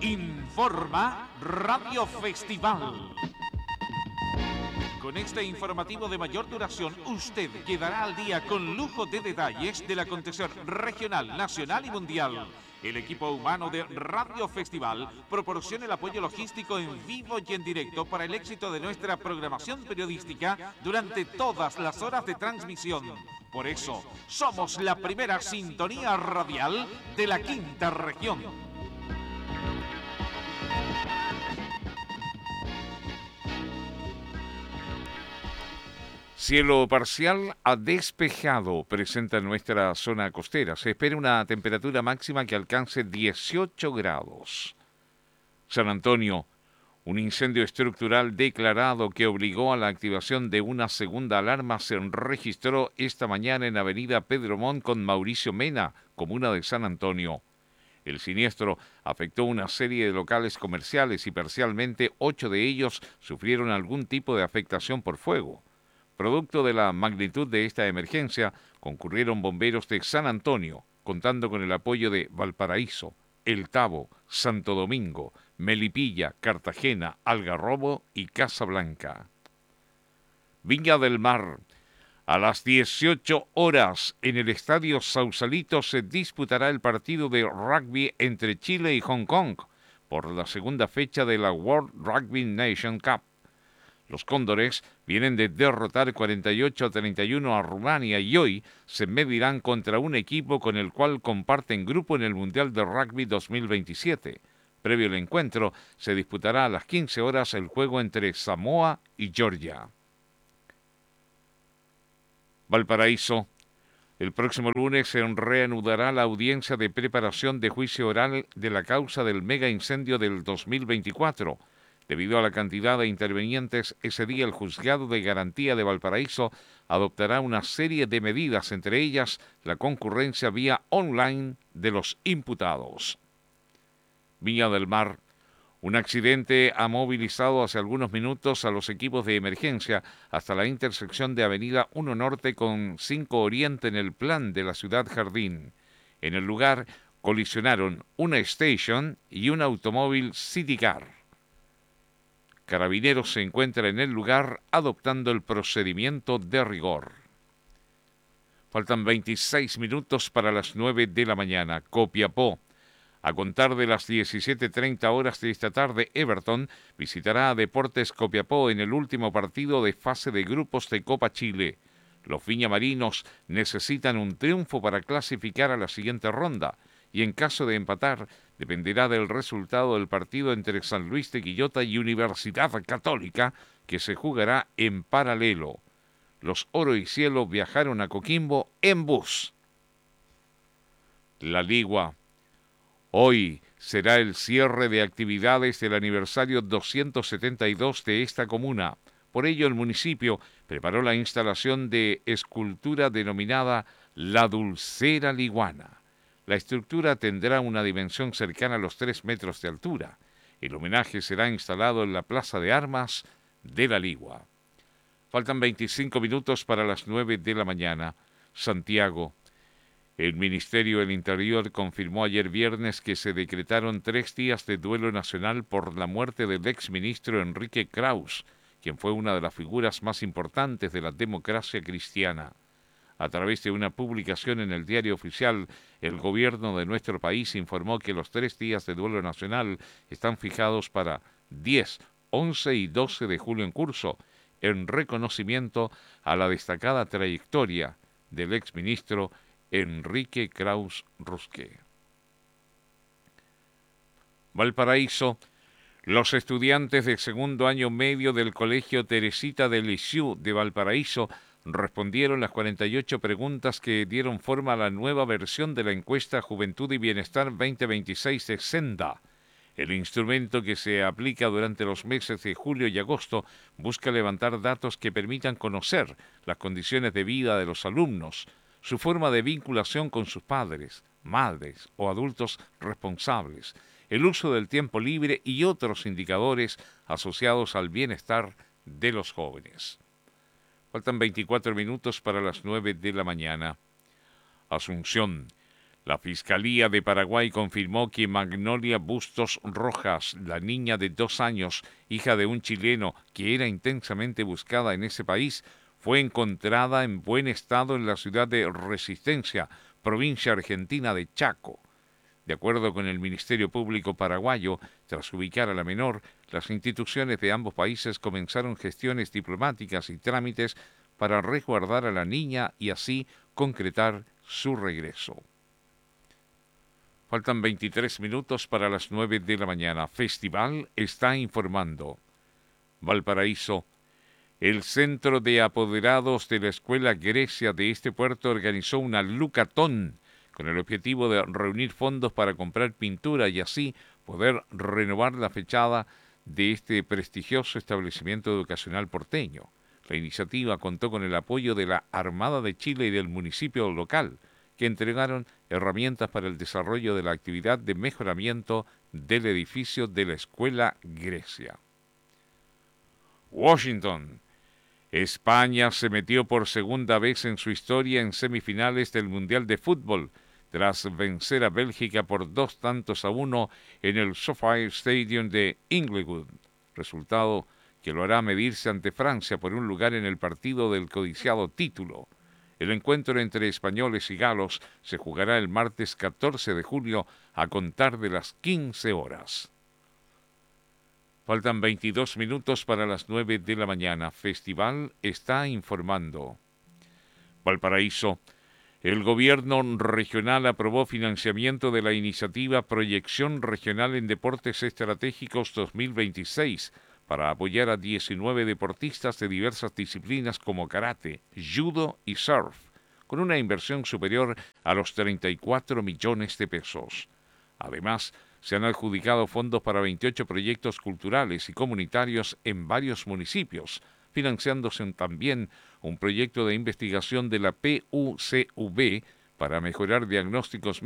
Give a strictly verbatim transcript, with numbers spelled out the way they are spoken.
Informa Radio Festival. Con este informativo de mayor duración, usted quedará al día con lujo de detalles del acontecer regional, nacional y mundial. El equipo humano de Radio Festival proporciona el apoyo logístico en vivo y en directo para el éxito de nuestra programación periodística durante todas las horas de transmisión. Por eso, somos la primera sintonía radial de la quinta región. Cielo parcial a despejado presenta nuestra zona costera. Se espera una temperatura máxima que alcance dieciocho grados. San Antonio, un incendio estructural declarado que obligó a la activación de una segunda alarma se registró esta mañana en Avenida Pedro Montt con Mauricio Mena, comuna de San Antonio. El siniestro afectó una serie de locales comerciales y parcialmente ocho de ellos sufrieron algún tipo de afectación por fuego. Producto de la magnitud de esta emergencia, concurrieron bomberos de San Antonio, contando con el apoyo de Valparaíso, El Tabo, Santo Domingo, Melipilla, Cartagena, Algarrobo y Casablanca. Viña del Mar. A las dieciocho horas, en el Estadio Sausalito se disputará el partido de rugby entre Chile y Hong Kong por la segunda fecha de la World Rugby Nation Cup. Los cóndores vienen de derrotar cuarenta y ocho a treinta y uno a Rumania y hoy se medirán contra un equipo con el cual comparten grupo en el Mundial de Rugby dos mil veintisiete. Previo al encuentro, se disputará a las quince horas el juego entre Samoa y Georgia. Valparaíso. El próximo lunes se reanudará la audiencia de preparación de juicio oral de la causa del mega incendio del dos mil veinticuatro. Debido a la cantidad de intervenientes, ese día el Juzgado de Garantía de Valparaíso adoptará una serie de medidas, entre ellas la concurrencia vía online de los imputados. Viña del Mar. Un accidente ha movilizado hace algunos minutos a los equipos de emergencia hasta la intersección de Avenida uno Norte con cinco Oriente en el plan de la Ciudad Jardín. En el lugar colisionaron una Station y un automóvil City Car. Carabineros se encuentra en el lugar adoptando el procedimiento de rigor. Faltan veintiséis minutos para las nueve de la mañana. Copiapó. A contar de las diecisiete treinta horas de esta tarde, Everton visitará a Deportes Copiapó en el último partido de fase de grupos de Copa Chile. Los viñamarinos necesitan un triunfo para clasificar a la siguiente ronda y en caso de empatar, dependerá del resultado del partido entre San Luis de Quillota y Universidad Católica, que se jugará en paralelo. Los Oro y Cielo viajaron a Coquimbo en bus. La Ligua. Hoy será el cierre de actividades del aniversario doscientos setenta y dos de esta comuna. Por ello, el municipio preparó la instalación de escultura denominada La Dulcera Liguana. La estructura tendrá una dimensión cercana a los tres metros de altura. El homenaje será instalado en la Plaza de Armas de La Ligua. Faltan veinticinco minutos para las nueve de la mañana. Santiago. El Ministerio del Interior confirmó ayer viernes que se decretaron tres días de duelo nacional por la muerte del exministro Enrique Kraus, quien fue una de las figuras más importantes de la democracia cristiana. A través de una publicación en el Diario Oficial, el gobierno de nuestro país informó que los tres días de duelo nacional están fijados para diez, once y doce de julio en curso, en reconocimiento a la destacada trayectoria del exministro Enrique Kraus Rusqué. Valparaíso. Los estudiantes de segundo año medio del Colegio Teresita de Lisieux de Valparaíso respondieron las cuarenta y ocho preguntas que dieron forma a la nueva versión de la encuesta Juventud y Bienestar veinte veintiséis de Senda. El instrumento que se aplica durante los meses de julio y agosto busca levantar datos que permitan conocer las condiciones de vida de los alumnos, su forma de vinculación con sus padres, madres o adultos responsables, el uso del tiempo libre y otros indicadores asociados al bienestar de los jóvenes. Faltan veinticuatro minutos para las nueve de la mañana. Asunción. La Fiscalía de Paraguay confirmó que Magnolia Bustos Rojas, la niña de dos años, hija de un chileno que era intensamente buscada en ese país, fue encontrada en buen estado en la ciudad de Resistencia, provincia argentina de Chaco. De acuerdo con el Ministerio Público paraguayo, tras ubicar a la menor, las instituciones de ambos países comenzaron gestiones diplomáticas y trámites para resguardar a la niña y así concretar su regreso. Faltan veintitrés minutos para las nueve de la mañana. Festival está informando. Valparaíso. El Centro de Apoderados de la Escuela Grecia de este puerto organizó una lucatón con el objetivo de reunir fondos para comprar pintura y así poder renovar la fachada de este prestigioso establecimiento educacional porteño. La iniciativa contó con el apoyo de la Armada de Chile y del municipio local, que entregaron herramientas para el desarrollo de la actividad de mejoramiento del edificio de la Escuela Grecia. Washington. España se metió por segunda vez en su historia en semifinales del Mundial de Fútbol, tras vencer a Bélgica por dos tantos a uno en el SoFi Stadium de Inglewood, resultado que lo hará medirse ante Francia por un lugar en el partido del codiciado título. El encuentro entre españoles y galos se jugará el martes catorce de julio a contar de las quince horas. Faltan veintidós minutos para las nueve de la mañana. Festival está informando. Valparaíso. El gobierno regional aprobó financiamiento de la iniciativa Proyección Regional en Deportes Estratégicos dos mil veintiséis para apoyar a diecinueve deportistas de diversas disciplinas como karate, judo y surf, con una inversión superior a los treinta y cuatro millones de pesos. Además, se han adjudicado fondos para veintiocho proyectos culturales y comunitarios en varios municipios, financiándose también un proyecto de investigación de la P U C V para mejorar diagnósticos